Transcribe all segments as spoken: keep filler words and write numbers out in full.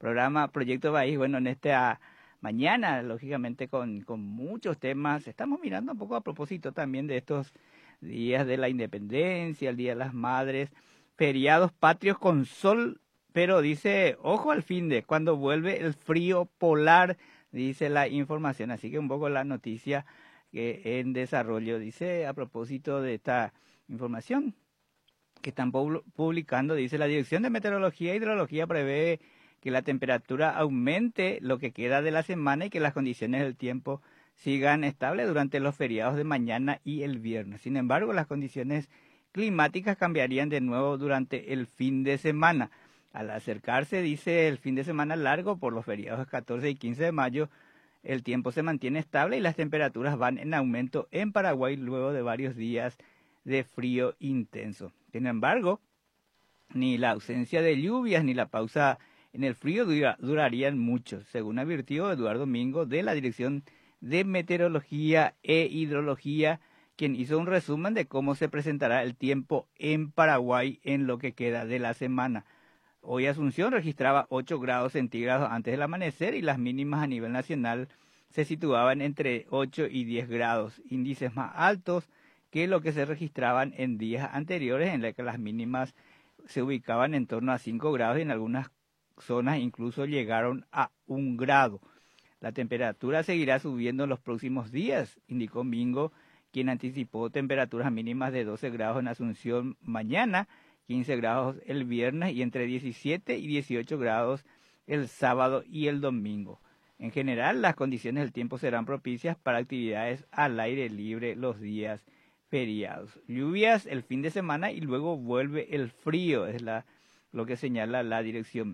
programa Proyecto País. Bueno, en esta mañana, lógicamente, con, con muchos temas, estamos mirando un poco a propósito también de estos días de la independencia, el Día de las Madres, feriados patrios con sol, pero dice, ojo al fin de cuando vuelve el frío polar, dice la información. Así que un poco la noticia que en desarrollo, dice a propósito de esta información que están publicando, dice la Dirección de Meteorología e Hidrología prevé que la temperatura aumente lo que queda de la semana y que las condiciones del tiempo sigan estables durante los feriados de mañana y el viernes. Sin embargo, las condiciones climáticas cambiarían de nuevo durante el fin de semana. Al acercarse, dice, el fin de semana largo por los feriados catorce y quince de mayo, el tiempo se mantiene estable y las temperaturas van en aumento en Paraguay luego de varios días de frío intenso. Sin embargo, ni la ausencia de lluvias ni la pausa en el frío dura, durarían mucho, según advirtió Eduardo Mingo de la Dirección de Meteorología e Hidrología, quien hizo un resumen de cómo se presentará el tiempo en Paraguay en lo que queda de la semana. Hoy Asunción registraba ocho grados centígrados antes del amanecer y las mínimas a nivel nacional se situaban entre ocho y diez grados, índices más altos que lo que se registraban en días anteriores, en los que las mínimas se ubicaban en torno a cinco grados y en algunas zonas incluso llegaron a un grado. La temperatura seguirá subiendo en los próximos días, indicó Mingo, quien anticipó temperaturas mínimas de doce grados en Asunción mañana, quince grados el viernes y entre diecisiete y dieciocho grados el sábado y el domingo. En general, las condiciones del tiempo serán propicias para actividades al aire libre los días feriados. Lluvias el fin de semana y luego vuelve el frío, es la, lo que señala la dirección.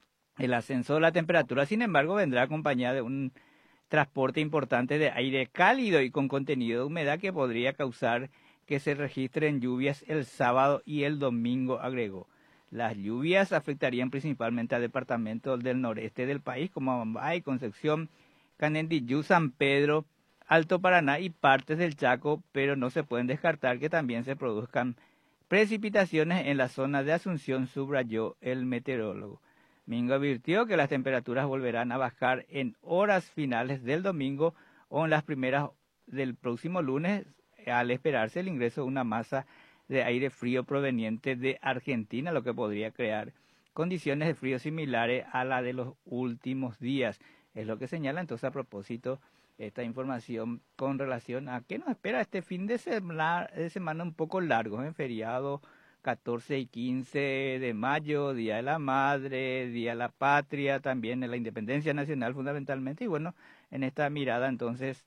El ascenso de la temperatura, sin embargo, vendrá acompañado de un transporte importante de aire cálido y con contenido de humedad que podría causar que se registren lluvias el sábado y el domingo, agregó. Las lluvias afectarían principalmente a departamentos del noreste del país, como Amambay, Concepción, Canendillú, San Pedro, Alto Paraná y partes del Chaco, pero no se pueden descartar que también se produzcan precipitaciones en la zona de Asunción, subrayó el meteorólogo. Mingo advirtió que las temperaturas volverán a bajar en horas finales del domingo o en las primeras del próximo lunes, al esperarse el ingreso de una masa de aire frío proveniente de Argentina, lo que podría crear condiciones de frío similares a la de los últimos días. Es lo que señala entonces a propósito esta información con relación a qué nos espera este fin de semana, de semana un poco largo, en feriado catorce y quince de mayo, Día de la Madre, Día de la Patria, también de la Independencia Nacional fundamentalmente, y bueno, en esta mirada entonces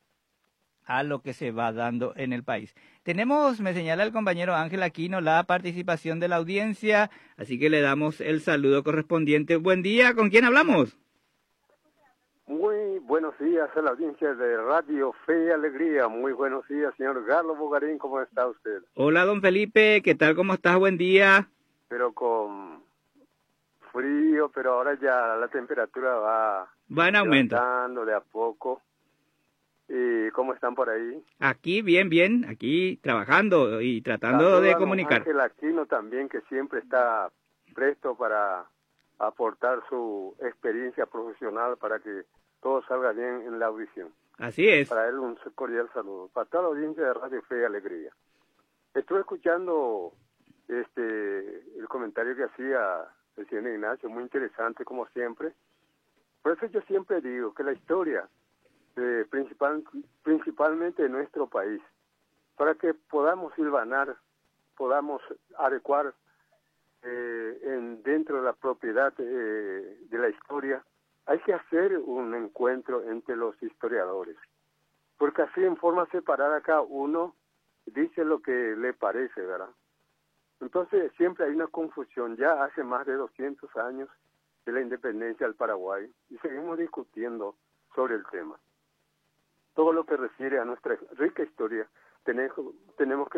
a lo que se va dando en el país. Tenemos, me señala el compañero Ángel Aquino, la participación de la audiencia, así que le damos el saludo correspondiente. Buen día, ¿con quién hablamos? Muy buenos días a la audiencia de Radio Fe y Alegría. Muy buenos días, señor Carlos Bogarín, ¿cómo está usted? Hola, don Felipe, ¿qué tal? ¿Cómo estás? Buen día. Pero con frío, pero ahora ya la temperatura va, va en aumento, levantando de a poco. ¿Y cómo están por ahí? Aquí bien, bien, aquí trabajando y tratando Saluda de a comunicar. Ángel Aquino también, que siempre está presto para aportar su experiencia profesional para que todo salga bien en la audición. Así es. Para él un cordial saludo. Para toda la audiencia de Radio Fe y Alegría. Estuve escuchando este el comentario que hacía el señor Ignacio, muy interesante como siempre. Por eso yo siempre digo que la historia, eh, principal, principalmente de nuestro país, para que podamos hilvanar, podamos adecuar eh, en, dentro de la propiedad eh, de la historia, hay que hacer un encuentro entre los historiadores, porque así en forma separada cada uno dice lo que le parece, ¿verdad? Entonces siempre hay una confusión, ya hace más de doscientos años de la independencia del Paraguay, y seguimos discutiendo sobre el tema. Todo lo que refiere a nuestra rica historia, tenemos, tenemos que